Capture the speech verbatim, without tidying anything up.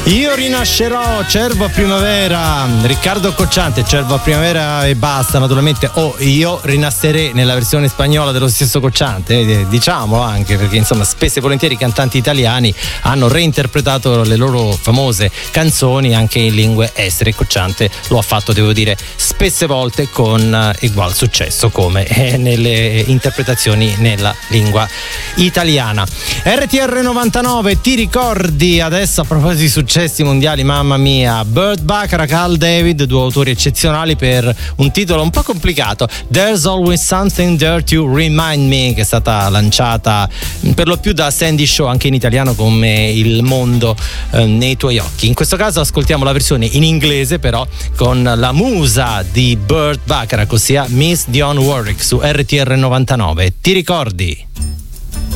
Io rinascerò, Cervo a primavera, Riccardo Cocciante, Cervo a primavera e basta, naturalmente. O oh, io rinascerei nella versione spagnola dello stesso Cocciante, eh, diciamolo anche, perché insomma spesso e volentieri i cantanti italiani hanno reinterpretato le loro famose canzoni anche in lingue estere. Cocciante lo ha fatto, devo dire, spesse volte con eh, ugual successo come eh, nelle interpretazioni nella lingua italiana. R T R novantanove, ti ricordi adesso, a proposito di successo mondiali, mamma mia, Burt Bacharach, Hal David, due autori eccezionali per un titolo un po' complicato, There's Always Something There to Remind Me, che è stata lanciata per lo più da Sandy Shaw, anche in italiano come Il mondo eh, nei tuoi occhi. In questo caso ascoltiamo la versione in inglese, però con la musa di Burt Bacharach, ossia Miss Dionne Warwick, su R T R novantanove. Ti ricordi?